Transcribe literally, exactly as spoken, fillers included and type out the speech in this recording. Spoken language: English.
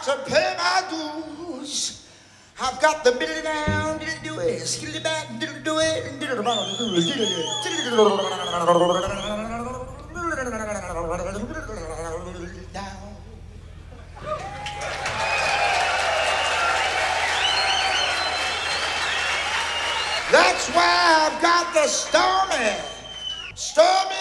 to pay my dues. I've got the biddly down, diddly do it, skilly back, diddly do it, diddly down. That's why I've got the stormy, stormy